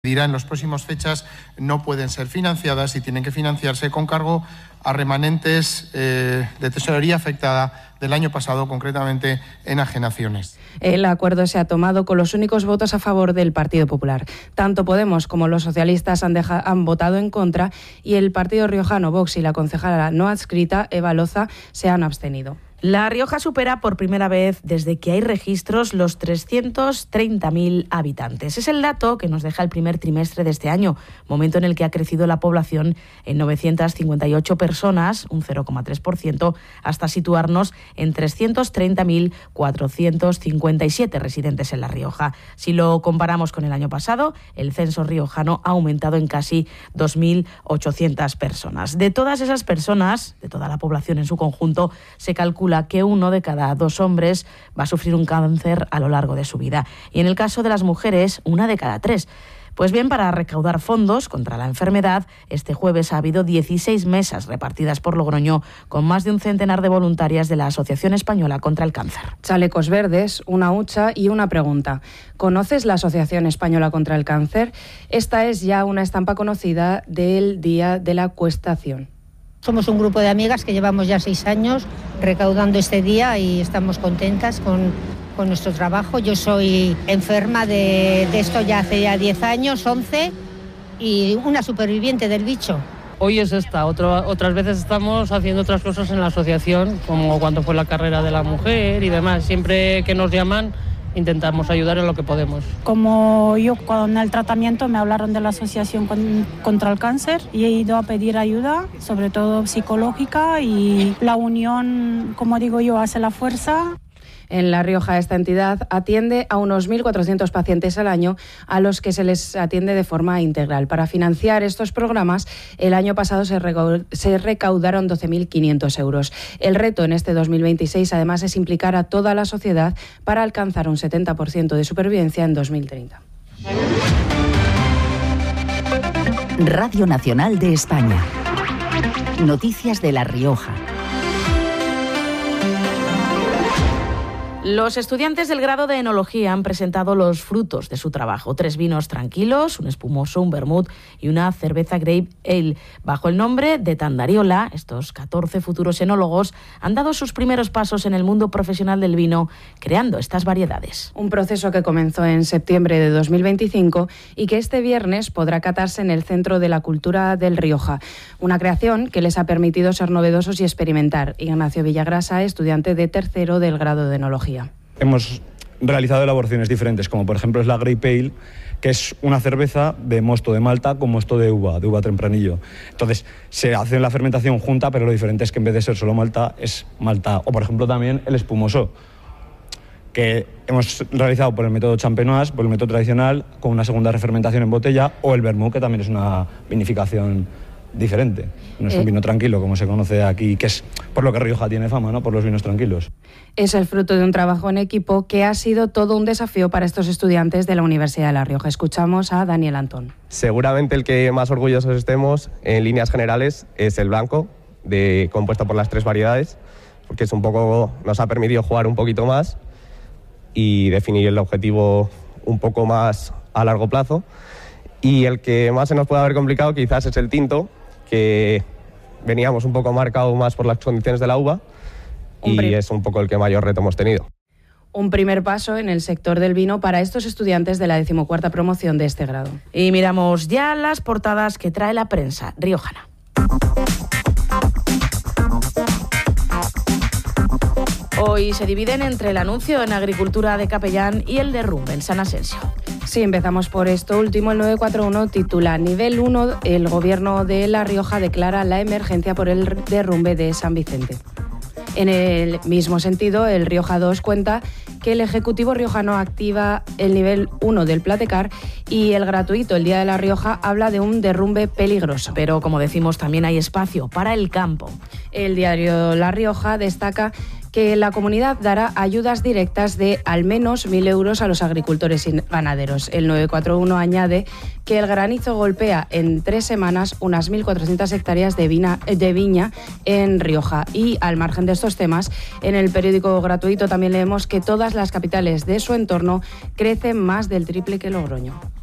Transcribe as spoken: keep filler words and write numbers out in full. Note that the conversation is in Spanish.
dirá en las próximas fechas no pueden ser financiadas y tienen que financiarse con cargo a remanentes eh, de tesorería afectada del año pasado, concretamente enajenaciones. El acuerdo se ha tomado con los únicos votos a favor del Partido Popular. Tanto Podemos como los socialistas han, deja, han votado en contra y el Partido Riojano, Vox y la concejala no adscrita, Eva Loza, se han abstenido. La Rioja supera por primera vez desde que hay registros los trescientos treinta mil habitantes. Es el dato que nos deja el primer trimestre de este año, momento en el que ha crecido la población en novecientas cincuenta y ocho personas, un cero coma tres por ciento, hasta situarnos en trescientos treinta mil cuatrocientos cincuenta y siete residentes en La Rioja. Si lo comparamos con el año pasado, el censo riojano ha aumentado en casi dos mil ochocientas personas. De todas esas personas, de toda la población en su conjunto, se calcula que uno de cada dos hombres va a sufrir un cáncer a lo largo de su vida. Y en el caso de las mujeres, una de cada tres. Pues bien, para recaudar fondos contra la enfermedad, este jueves ha habido dieciséis mesas repartidas por Logroño con más de un centenar de voluntarias de la Asociación Española contra el Cáncer. Chalecos verdes, una hucha y una pregunta. ¿Conoces la Asociación Española contra el Cáncer? Esta es ya una estampa conocida del Día de la Cuestación. Somos un grupo de amigas que llevamos ya seis años recaudando este día y estamos contentas con, con nuestro trabajo. Yo soy enferma de, de esto ya hace ya diez años, once, y una superviviente del bicho. Hoy es esta, Otro, otras veces estamos haciendo otras cosas en la asociación, como cuando fue la carrera de la mujer y demás. Siempre que nos llaman, intentamos ayudar en lo que podemos. Como yo con el tratamiento me hablaron de la Asociación con, contra el Cáncer y he ido a pedir ayuda, sobre todo psicológica, y la unión, como digo yo, hace la fuerza. En La Rioja, esta entidad atiende a unos mil cuatrocientos pacientes al año a los que se les atiende de forma integral. Para financiar estos programas, el año pasado se, recau- se recaudaron doce mil quinientos euros. El reto en este dos mil veintiséis, además, es implicar a toda la sociedad para alcanzar un setenta por ciento de supervivencia en dos mil treinta. Radio Nacional de España. Noticias de La Rioja. Los estudiantes del grado de Enología han presentado los frutos de su trabajo. Tres vinos tranquilos, un espumoso, un vermut y una cerveza grape ale. Bajo el nombre de Tandariola, estos catorce futuros enólogos han dado sus primeros pasos en el mundo profesional del vino, creando estas variedades. Un proceso que comenzó en septiembre de dos mil veinticinco y que este viernes podrá catarse en el Centro de la Cultura del Rioja. Una creación que les ha permitido ser novedosos y experimentar. Ignacio Villagrasa, estudiante de tercero del grado de Enología. Hemos realizado elaboraciones diferentes, como por ejemplo es la Grape Ale, que es una cerveza de mosto de malta con mosto de uva, de uva tempranillo. Entonces, se hace la fermentación junta, pero lo diferente es que en vez de ser solo malta, es malta. O por ejemplo también el espumoso, que hemos realizado por el método champenoise, por el método tradicional, con una segunda refermentación en botella, o el vermut, que también es una vinificación diferente. No es un vino tranquilo, como se conoce aquí, que es por lo que Rioja tiene fama, ¿no? Por los vinos tranquilos. Es el fruto de un trabajo en equipo que ha sido todo un desafío para estos estudiantes de la Universidad de La Rioja. Escuchamos a Daniel Antón. Seguramente el que más orgullosos estemos, en líneas generales, es el blanco, de, compuesto por las tres variedades, porque es un poco, nos ha permitido jugar un poquito más y definir el objetivo un poco más a largo plazo. Y el que más se nos puede haber complicado quizás es el tinto, que veníamos un poco marcado más por las condiciones de la uva y prim- es un poco el que mayor reto hemos tenido. Un primer paso en el sector del vino para estos estudiantes de la decimocuarta promoción de este grado. Y miramos ya las portadas que trae la prensa riojana. Hoy se dividen entre el anuncio en Agricultura de Capellán y el derrumbe en San Asensio. Sí, empezamos por esto último. El nueve cuatro uno titula Nivel uno, el Gobierno de La Rioja declara la emergencia por el derrumbe de San Vicente. En el mismo sentido, el Rioja dos cuenta que el Ejecutivo riojano activa el nivel uno del Platecar y el gratuito, el Día de La Rioja, habla de un derrumbe peligroso. Pero, como decimos, también hay espacio para el campo. El diario La Rioja destaca que la comunidad dará ayudas directas de al menos mil euros a los agricultores y ganaderos. El nueve cuatro uno añade que el granizo golpea en tres semanas unas mil cuatrocientas hectáreas de, vina, de viña en Rioja. Y al margen de estos temas, en el periódico gratuito también leemos que todas las capitales de su entorno crecen más del triple que Logroño.